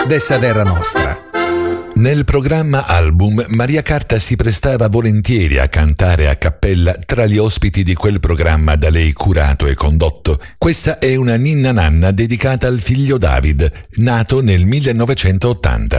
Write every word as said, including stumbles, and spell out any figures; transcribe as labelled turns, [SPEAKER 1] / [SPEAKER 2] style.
[SPEAKER 1] dessa terra nostra.
[SPEAKER 2] Nel programma album Maria Carta si prestava volentieri a cantare a cappella tra gli ospiti di quel programma da lei curato e condotto. Questa è una ninna nanna dedicata al figlio David, nato nel millenovecentottanta.